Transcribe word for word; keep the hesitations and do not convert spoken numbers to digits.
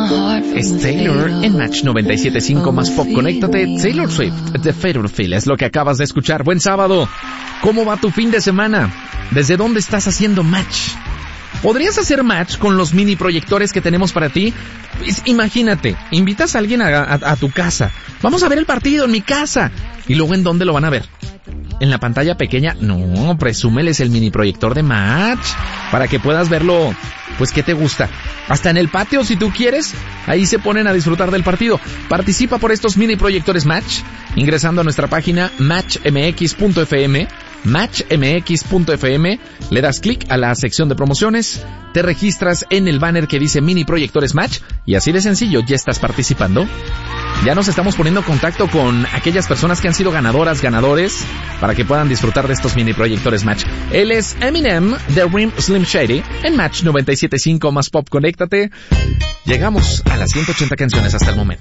Es Taylor en Match noventa y siete punto cinco más pop. Conéctate. Taylor Swift, The Fatal Feel es lo que acabas de escuchar. Buen sábado. ¿Cómo va tu fin de semana? ¿Desde dónde estás haciendo match? ¿Podrías hacer match con los mini proyectores que tenemos para ti? Pues, imagínate, invitas a alguien a, a, a tu casa. Vamos a ver el partido en mi casa. ¿Y luego en dónde lo van a ver? ¿En la pantalla pequeña? No, presúmeles el mini proyector de Match para que puedas verlo, pues, ¿qué te gusta? Hasta en el patio, si tú quieres, ahí se ponen a disfrutar del partido. Participa por estos mini proyectores Match ingresando a nuestra página match m x punto f m, match m x punto f m, le das clic a la sección de promociones, te registras en el banner que dice mini proyectores Match y así de sencillo ya estás participando. Ya nos estamos poniendo en contacto con aquellas personas que han sido ganadoras, ganadores, para que puedan disfrutar de estos mini proyectores Match. Él es Eminem de Rim Slim Shady en Match noventa y siete punto cinco más pop. Conéctate. Llegamos a las ciento ochenta canciones hasta el momento.